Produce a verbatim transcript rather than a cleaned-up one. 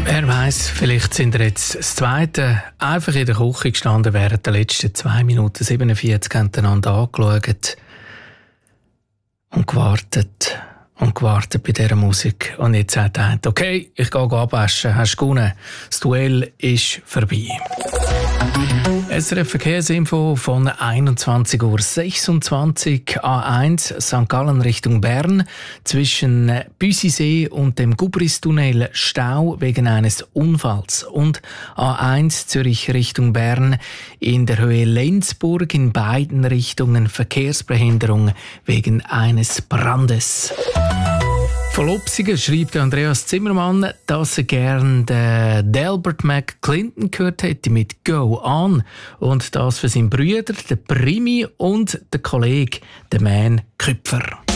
Wer weiss, vielleicht sind ihr jetzt das Zweite einfach in der Küche gestanden während der letzten zwei Minuten siebenundvierzig, haben einander angeschaut und gewartet und gewartet bei dieser Musik. Und jetzt hat er gedacht, okay, ich gehe abwaschen, hast du gewonnen. Das Duell ist vorbei. S R F Verkehrsinfo von einundzwanzig Uhr sechsundzwanzig, A eins Sankt Gallen Richtung Bern. Zwischen Büsisee und dem Gubristunnel Stau wegen eines Unfalls. Und A eins Zürich Richtung Bern in der Höhe Lenzburg in beiden Richtungen Verkehrsbehinderung wegen eines Brandes. Von Lopsigen schreibt Andreas Zimmermann, dass er gerne den Delbert McClinton gehört hätte mit «Go On» und das für seinen Bruder, den Primi und den Kollegen, den Man Küpfer.